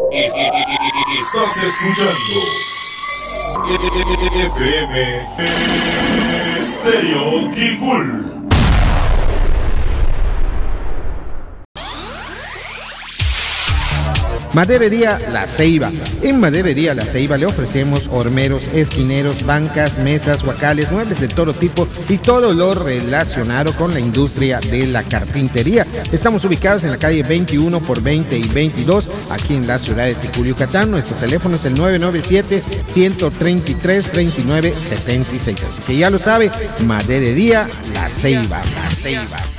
Estás escuchando FM Estéreo Kikul. Maderería La Ceiba. En Maderería La Ceiba le ofrecemos hormeros, esquineros, bancas, mesas, huacales, muebles de todo tipo y todo lo relacionado con la industria de la carpintería. Estamos ubicados en la calle 21 por 20 y 22, aquí en la ciudad de Ticul, Yucatán. Nuestro teléfono es el 997-133-3976. Así que ya lo sabe, Maderería La Ceiba. La Ceiba.